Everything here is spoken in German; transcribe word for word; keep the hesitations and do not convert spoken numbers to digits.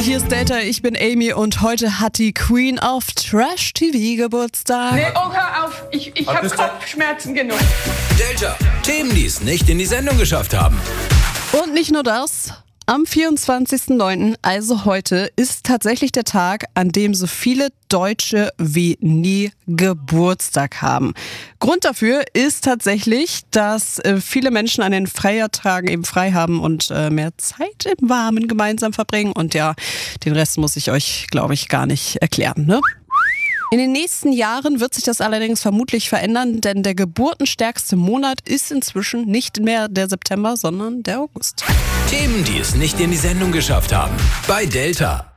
Hier ist Delta, ich bin Amy und heute hat die Queen of Trash T V Geburtstag. Nee, oh, hör auf, ich, ich habe Kopfschmerzen genug. Delta, Themen, die es nicht in die Sendung geschafft haben. Und nicht nur das. Am vierundzwanzigsten neunten, also heute, ist tatsächlich der Tag, an dem so viele Deutsche wie nie Geburtstag haben. Grund dafür ist tatsächlich, dass äh, viele Menschen an den Feiertagen eben frei haben und äh, mehr Zeit im Warmen gemeinsam verbringen. Und ja, den Rest muss ich euch, glaube ich, gar nicht erklären, ne? In den nächsten Jahren wird sich das allerdings vermutlich verändern, denn der geburtenstärkste Monat ist inzwischen nicht mehr der September, sondern der August. Themen, die es nicht in die Sendung geschafft haben. Bei Delta.